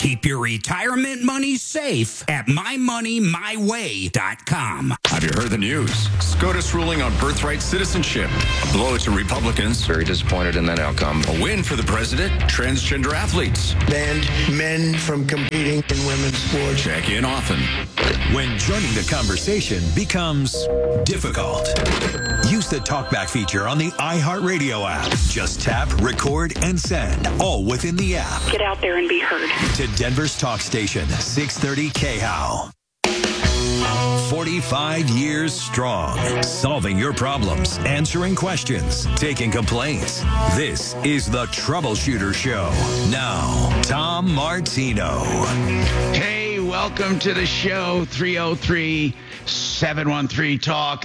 Keep your retirement money safe at mymoneymyway.com. Have you heard the news? SCOTUS ruling on birthright citizenship. A blow to Republicans. Very disappointed in that outcome. A win for the president. Transgender athletes. Banned men from competing in women's sports. Check in often. When joining the conversation becomes difficult, use the TalkBack feature on the iHeartRadio app. Just tap, record, and send, all within the app. Get out there and be heard. To Denver's talk station, 630 KHOW. 45 years strong, solving your problems, answering questions, taking complaints. This is the Troubleshooter Show. Now, Tom Martino. Hey, welcome to the show. 303-713-TALK,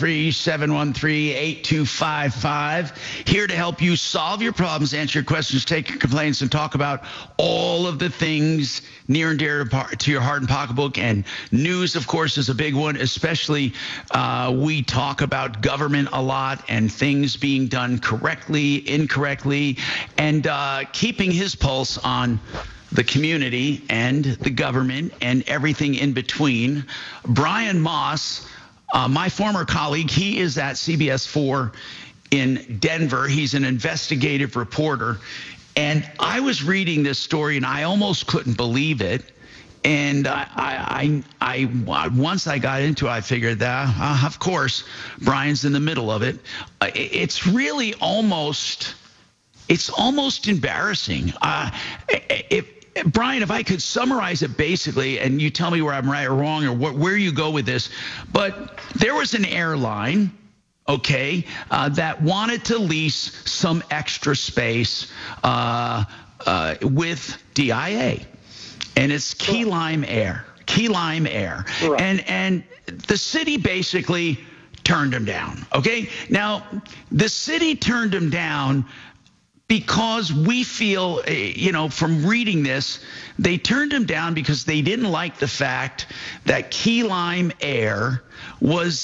303-713-8255. Here to help you solve your problems, answer your questions, take your complaints, and talk about all of the things near and dear to your heart and pocketbook. And news, of course, is a big one, especially we talk about government a lot and things being done correctly, incorrectly, and keeping his pulse on the community and the government and everything in between. Brian Moss, my former colleague, he is at CBS 4 in Denver. He's an investigative reporter. And I was reading this story, and I almost couldn't believe it. And I once I got into it, I figured that, of course, Brian's in the middle of it. It's really almost embarrassing. Brian, if I could summarize it basically, and you tell me where I'm right or wrong or where you go with this, but there was an airline, okay, that wanted to lease some extra space with DIA, and it's Key Lime Air. Right. And the city basically turned him down, okay? Now, the city turned him down because we feel, from reading this, they turned him down because they didn't like the fact that Key Lime Air was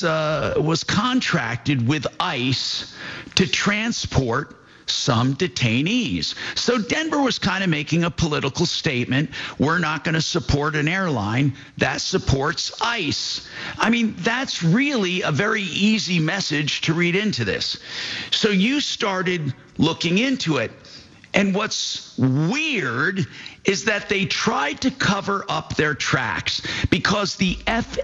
contracted with ICE to transport some detainees. So Denver was kind of making a political statement. We're not going to support an airline that supports ICE. I mean, that's really a very easy message to read into this. So you started looking into it. And what's weird is that they tried to cover up their tracks because the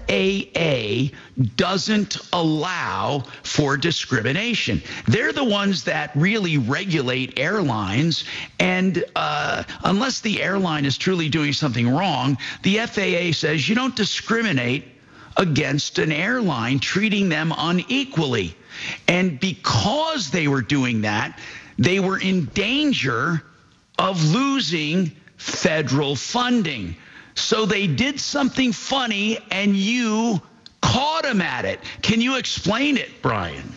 FAA doesn't allow for discrimination. They're the ones that really regulate airlines, and unless the airline is truly doing something wrong, the FAA says you don't discriminate against an airline, treating them unequally. And because they were doing that, they were in danger of losing federal funding. So they did something funny, and you caught them at it. Can you explain it, Brian?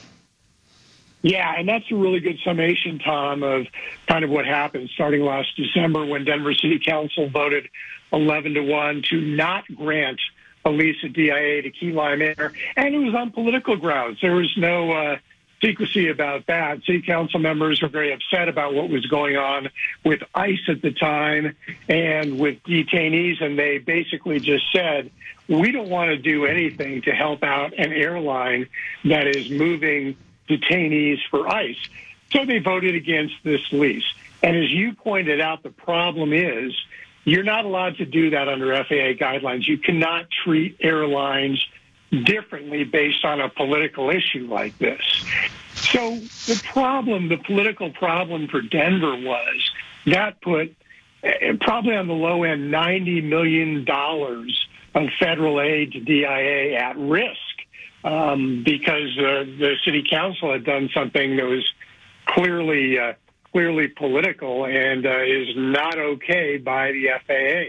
Yeah, and that's a really good summation, Tom, of kind of what happened starting last December when Denver City Council voted 11-1 to not grant a lease at DIA to Key Lime Air. And it was on political grounds. There was no secrecy about that. City council members were very upset about what was going on with ICE at the time and with detainees, and they basically just said, we don't want to do anything to help out an airline that is moving detainees for ICE. So they voted against this lease. And as you pointed out, the problem is you're not allowed to do that under FAA guidelines. You cannot treat airlines differently based on a political issue like this. So the political problem for Denver was that put probably on the low end $90 million of federal aid to DIA at risk because the city council had done something that was clearly political and is not okay by the FAA.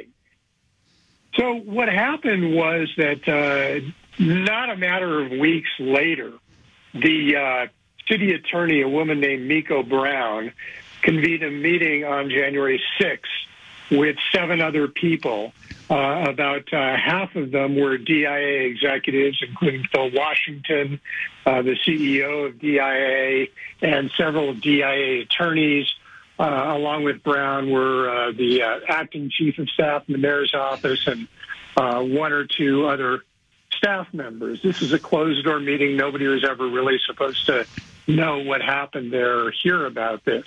So what happened was that not a matter of weeks later, the city attorney, a woman named Miko Brown, convened a meeting on January 6th with 7 other people. About half of them were DIA executives, including Phil Washington, the CEO of DIA, and several DIA attorneys, along with Brown, were the acting chief of staff in the mayor's office and one or two other staff members. This is a closed-door meeting. Nobody was ever really supposed to know what happened there or hear about this.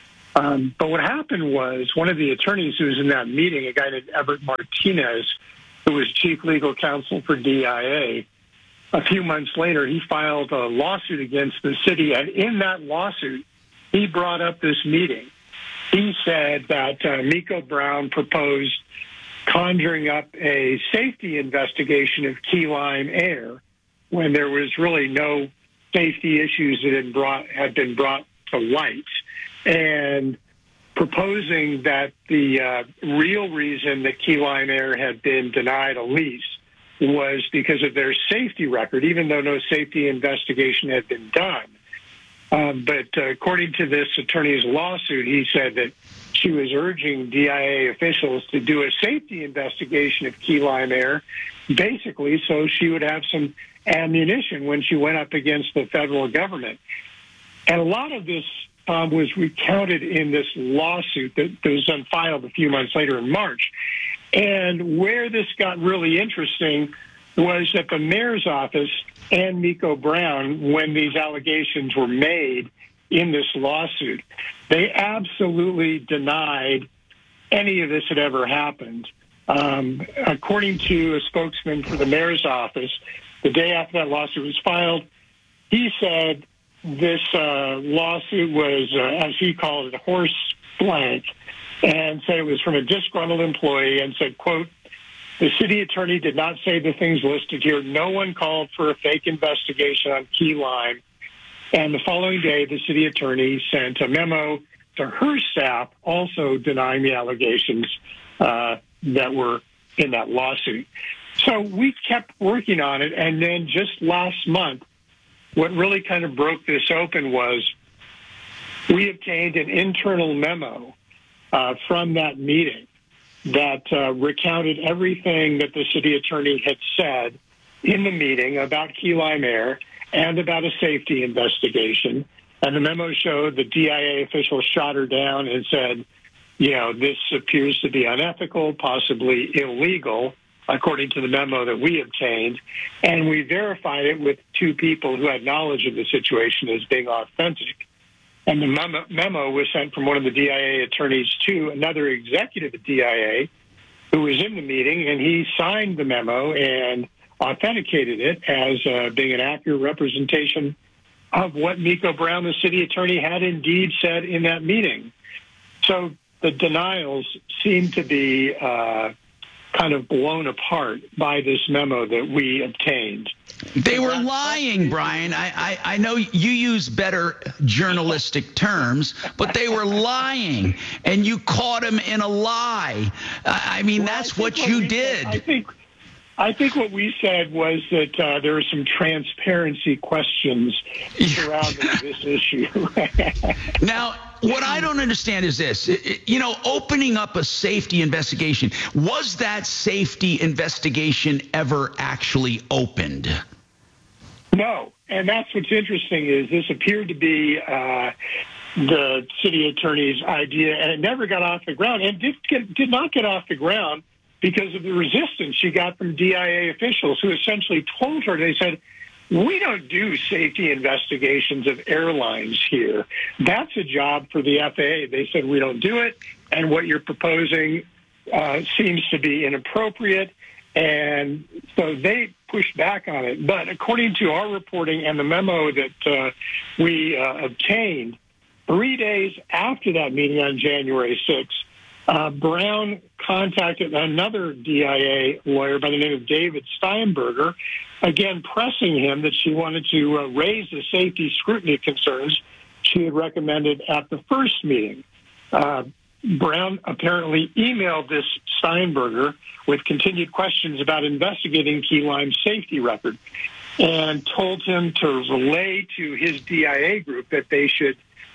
But what happened was one of the attorneys who was in that meeting, a guy named Everett Martinez, who was chief legal counsel for DIA, a few months later, he filed a lawsuit against the city. And in that lawsuit, he brought up this meeting. He said that Miko Brown proposed conjuring up a safety investigation of Key Lime Air when there was really no safety issues that had been brought to light, and proposing that the real reason that Key Lime Air had been denied a lease was because of their safety record, even though no safety investigation had been done. But according to this attorney's lawsuit, he said that she was urging DIA officials to do a safety investigation of Key Lime Air, basically so she would have some ammunition when she went up against the federal government. And a lot of this was recounted in this lawsuit that was filed a few months later in March. And where this got really interesting was that the mayor's office and Miko Brown, when these allegations were made in this lawsuit, they absolutely denied any of this had ever happened. According to a spokesman for the mayor's office, the day after that lawsuit was filed, he said this lawsuit was, as he called it, horse blank, and said it was from a disgruntled employee, and said, quote, "The city attorney did not say the things listed here. No one called for a fake investigation on Key Lime." And the following day, the city attorney sent a memo to her staff also denying the allegations that were in that lawsuit. So we kept working on it, and then just last month, what really kind of broke this open was we obtained an internal memo from that meeting that recounted everything that the city attorney had said in the meeting about Key Lime Air and about a safety investigation. And the memo showed the DIA official shot her down and said, you know, this appears to be unethical, possibly illegal, according to the memo that we obtained. And we verified it with two people who had knowledge of the situation as being authentic. And the memo was sent from one of the DIA attorneys to another executive at DIA who was in the meeting, and he signed the memo and authenticated it as being an accurate representation of what Miko Brown, the city attorney, had indeed said in that meeting. So the denials seem to be kind of blown apart by this memo that we obtained. They were lying, Brian. I know you use better journalistic terms, but they were lying, and you caught them in a lie. I mean, that's what you did. I think what we said was that there were some transparency questions surrounding this issue. Now, what I don't understand is this. Opening up a safety investigation, was that safety investigation ever actually opened? No, and that's what's interesting is this appeared to be the city attorney's idea, and it never got off the ground, and did not get off the ground because of the resistance she got from DIA officials who essentially told her, they said, we don't do safety investigations of airlines here. That's a job for the FAA. They said, we don't do it, and what you're proposing seems to be inappropriate, and so they pushed back on it. But according to our reporting and the memo that we obtained, 3 days after that meeting on January 6th, Brown contacted another DIA lawyer by the name of David Steinberger, again pressing him that she wanted to raise the safety scrutiny concerns she had recommended at the first meeting. Brown apparently emailed this Steinberger with continued questions about investigating Key Lime's safety record and told him to relay to his DIA group that they should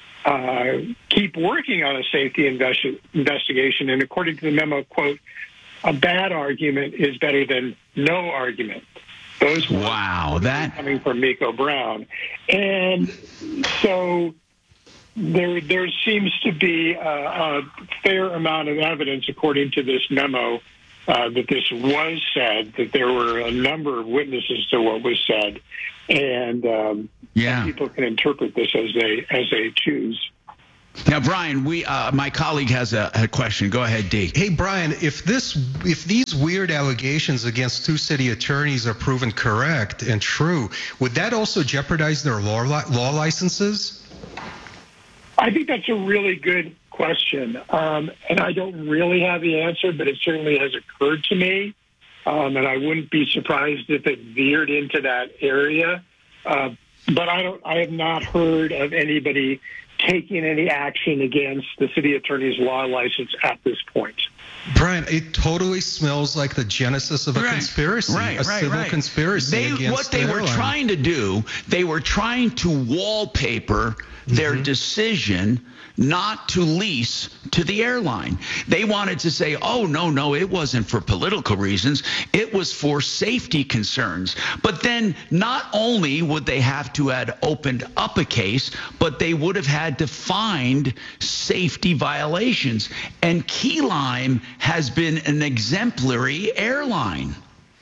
keep working on a safety investigation. And according to the memo, quote, a bad argument is better than no argument. Those wow, that coming from Miko Brown. And so there seems to be a fair amount of evidence, according to this memo, that this was said, that there were a number of witnesses to what was said, and people can interpret this as they choose. Now, Brian, my colleague has a question. Go ahead, D. Hey, Brian, if these weird allegations against two city attorneys are proven correct and true, would that also jeopardize their law licenses? I think that's a really good question, and I don't really have the answer, but it certainly has occurred to me, and I wouldn't be surprised if it veered into that area. But I have not heard of anybody taking any action against the city attorney's law license at this point. Brian, it totally smells like the genesis of a conspiracy, a civil conspiracy against what they were trying to do, they were trying to wallpaper their decision not to lease to the airline. They wanted to say, oh, no, it wasn't for political reasons. It was for safety concerns. But then not only would they have to have opened up a case, but they would have had to find safety violations. And Key Lime has been an exemplary airline.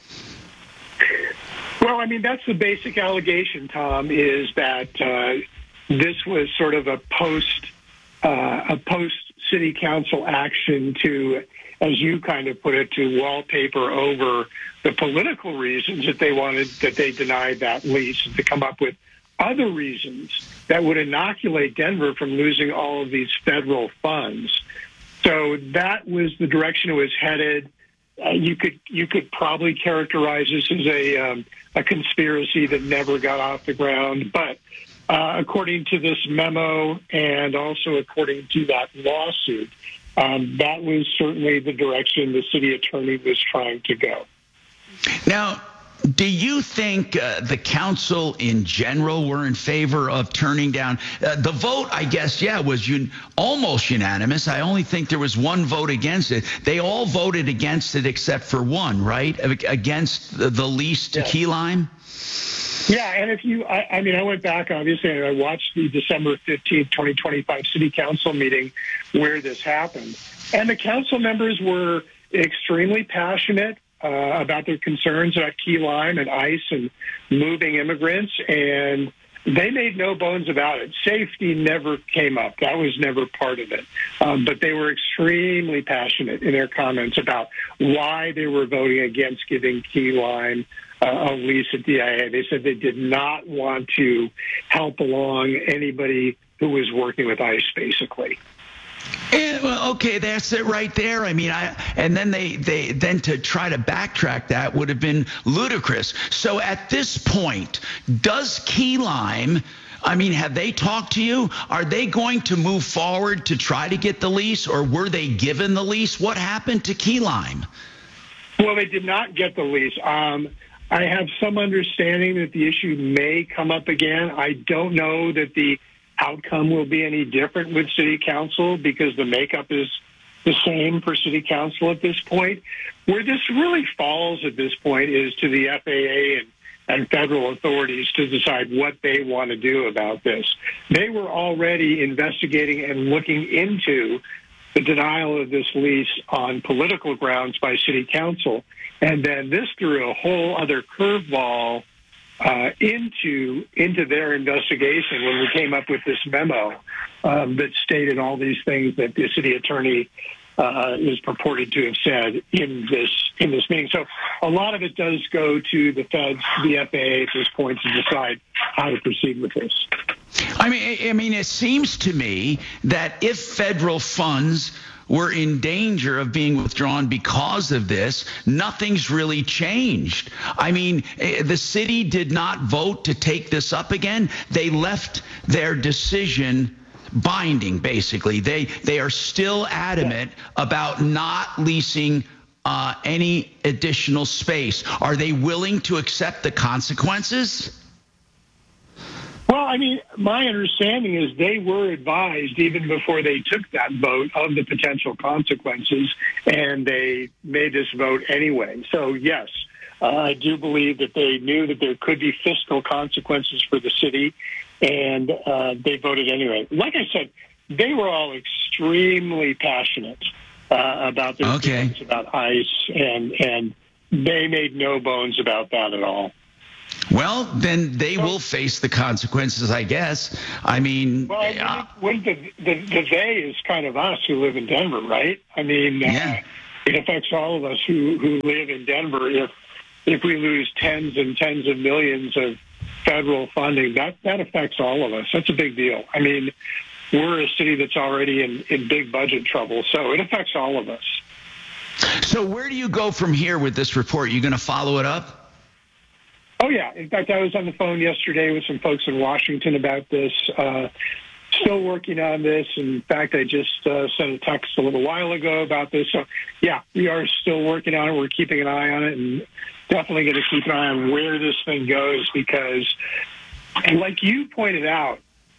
Well, I mean, that's the basic allegation, Tom, is that this was sort of a post-city council action to, as you kind of put it, to wallpaper over the political reasons that they denied that lease, to come up with other reasons that would inoculate Denver from losing all of these federal funds. So that was the direction it was headed. You could probably characterize this as a conspiracy that never got off the ground, but according to this memo and also according to that lawsuit, that was certainly the direction the city attorney was trying to go. Now, do you think the council in general were in favor of turning down the vote? I guess, was almost unanimous. I only think there was one vote against it. They all voted against it except for one, right? Against the lease to Key Lime? Yeah, and I went back, obviously, and I watched the December 15th, 2025 City Council meeting where this happened. And the council members were extremely passionate about their concerns about Key Lime and ICE and moving immigrants, and they made no bones about it. Safety never came up. That was never part of it. But they were extremely passionate in their comments about why they were voting against giving Key Lime a lease at DIA. They said they did not want to help along anybody who was working with ICE, basically. Well, okay, that's it right there. I mean, and then they to try to backtrack that would have been ludicrous. So at this point, does Key Lime, have they talked to you? Are they going to move forward to try to get the lease, or were they given the lease? What happened to Key Lime? Well, they did not get the lease. I have some understanding that the issue may come up again. I don't know that the outcome will be any different with City Council because the makeup is the same for City Council at this point. Where this really falls at this point is to the FAA and federal authorities to decide what they want to do about this. They were already investigating and looking into the denial of this lease on political grounds by City Council. And then this threw a whole other curveball into their investigation when we came up with this memo that stated all these things that the city attorney is purported to have said in this meeting. So a lot of it does go to the feds, the FAA at this point to decide how to proceed with this. I mean, it seems to me that if federal funds were in danger of being withdrawn because of this, nothing's really changed. I mean, the city did not vote to take this up again. They left their decision binding, basically. They are still adamant about not leasing any additional space. Are they willing to accept the consequences? Well, I mean, my understanding is they were advised even before they took that vote of the potential consequences, and they made this vote anyway. So, yes, I do believe that they knew that there could be fiscal consequences for the city, and they voted anyway. Like I said, they were all extremely passionate about their feelings about ICE, and they made no bones about that at all. Well, then they will face the consequences, I guess. I mean, the they is kind of us who live in Denver, right? I mean, it affects all of us who live in Denver. If we lose tens and tens of millions of federal funding, that affects all of us. That's a big deal. I mean, we're a city that's already in big budget trouble, so it affects all of us. So where do you go from here with this report? You going to follow it up? Oh, yeah. In fact, I was on the phone yesterday with some folks in Washington about this. Still working on this. In fact, I just sent a text a little while ago about this. So, yeah, we are still working on it. We're keeping an eye on it, and definitely going to keep an eye on where this thing goes because, like you pointed out,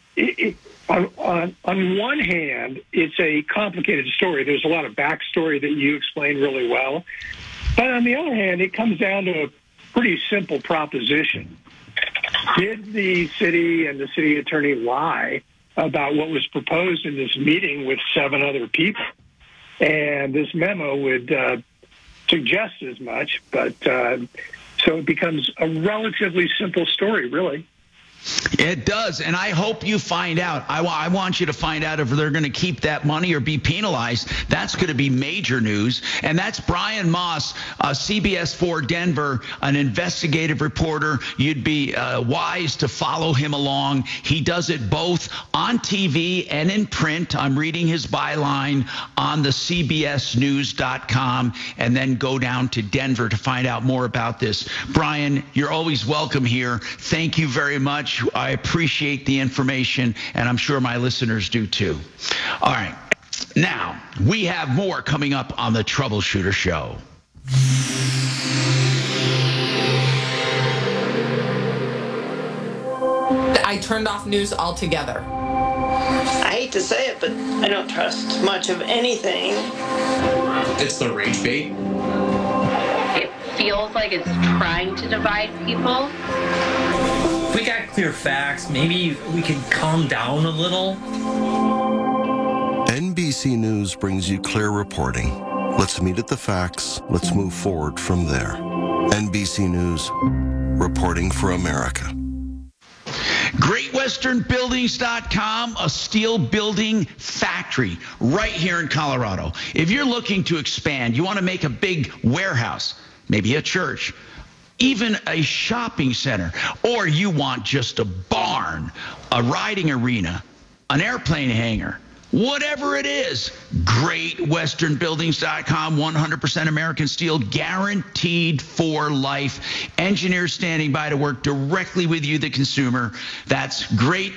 on one hand, it's a complicated story. There's a lot of backstory that you explained really well. But on the other hand, it comes down to a pretty simple proposition. Did the city and the city attorney lie about what was proposed in this meeting with 7 other people? And this memo would suggest as much, but so it becomes a relatively simple story, really. It does, and I hope you find out. I want you to find out if they're going to keep that money or be penalized. That's going to be major news. And that's Brian Moss, CBS 4 Denver, an investigative reporter. You'd be wise to follow him along. He does it both on TV and in print. I'm reading his byline on the CBSnews.com, and then go down to Denver to find out more about this. Brian, you're always welcome here. Thank you very much. I appreciate the information, and I'm sure my listeners do too. All right. Now, we have more coming up on the Troubleshooter Show. I turned off news altogether. I hate to say it, but I don't trust much of anything. It's the rage bait. It feels like it's trying to divide people. If we got clear facts, maybe we could calm down a little. NBC News brings you clear reporting. Let's meet at the facts. Let's move forward from there. NBC News, reporting for America. GreatWesternBuildings.com, a steel building factory right here in Colorado. If you're looking to expand, you want to make a big warehouse, maybe a church, even a shopping center, or you want just a barn, a riding arena, an airplane hangar, whatever it is, GreatWesternBuildings.com, 100% American steel, guaranteed for life. Engineers standing by to work directly with you, the consumer. That's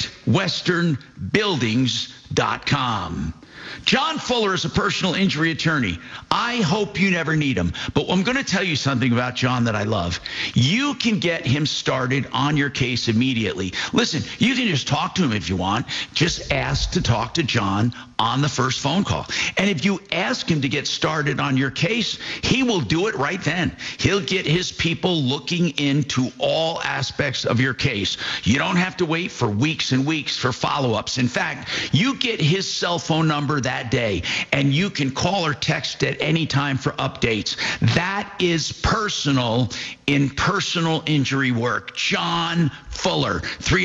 GreatWesternBuildings.com. John Fuller is a personal injury attorney. I hope you never need him. But I'm going to tell you something about John that I love. You can get him started on your case immediately. Listen, you can just talk to him if you want. Just ask to talk to John on the first phone call. And if you ask him to get started on your case, he will do it right then. He'll get his people looking into all aspects of your case. You don't have to wait for weeks and weeks for follow-ups. In fact, you get his cell phone number that day, and you can call or text at any time for updates. That is personal in personal injury work. John Fuller,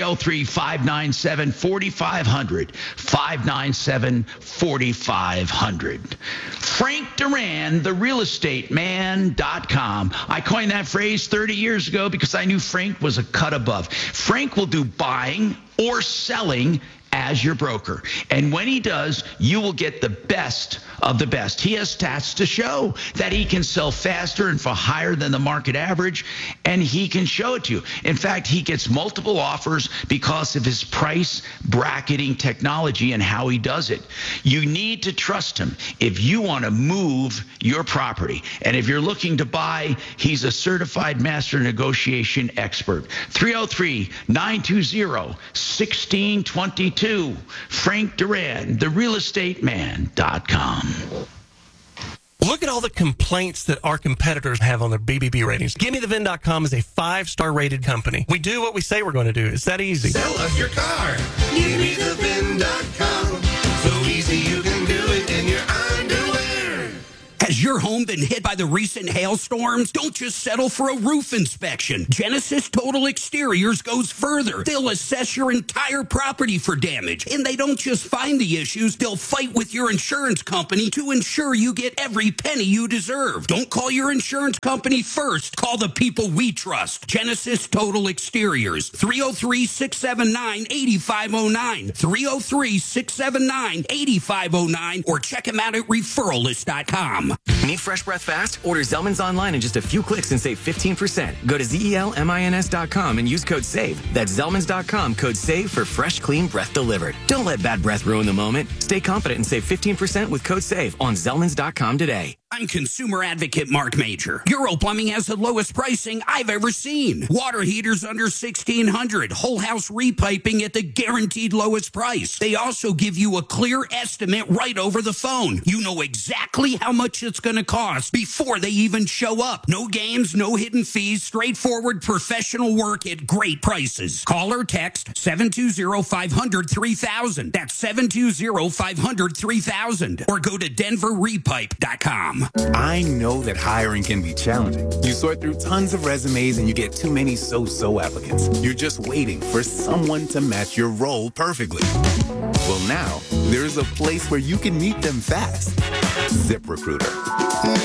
303-597-4500, 597-4500. Frank Duran, therealestateman.com. I coined that phrase 30 years ago because I knew Frank was a cut above. Frank will do buying or selling as your broker. And when he does, you will get the best of the best. He has stats to show that he can sell faster and for higher than the market average, and he can show it to you. In fact, he gets multiple offers because of his price bracketing technology and how he does it. You need to trust him if you want to move your property. And if you're looking to buy, he's a certified master negotiation expert. 303-920-1622. Frank Duran, therealestateman.com. Look at all the complaints that our competitors have on their BBB ratings. GiveMeTheVin.com is a 5-star rated company. We do what we say we're going to do. It's that easy. Sell us your car. GiveMeTheVin.com. So easy you can do it in your underwear. Has your home been hit by the recent hailstorms? Don't just settle for a roof inspection. Genesis Total Exteriors goes further. They'll assess your entire property for damage. And they don't just find the issues, they'll fight with your insurance company to ensure you get every penny you deserve. Don't call your insurance company first. Call the people we trust. Genesis Total Exteriors. 303-679-8509. 303-679-8509. Or check them out at referralist.com. Need fresh breath fast? Order Zellman's online in just a few clicks and save 15%. Go to ZELMINS.com and use code SAVE. That's Zellmans.com, code SAVE for fresh, clean breath delivered. Don't let bad breath ruin the moment. Stay confident and save 15% with code SAVE on Zellmans.com today. I'm consumer advocate Mark Major. Euro Plumbing has the lowest pricing I've ever seen. Water heaters under $1,600. Whole house repiping at the guaranteed lowest price. They also give you a clear estimate right over the phone. You know exactly how much it's going to cost before they even show up. No games, no hidden fees, straightforward professional work at great prices. Call or text 720-500-3000. That's 720-500-3000. Or go to denverrepipe.com. I know that hiring can be challenging. You sort through tons of resumes and you get too many so-so applicants. You're just waiting for someone to match your role perfectly. Well, now there's a place where you can meet them fast. ZipRecruiter.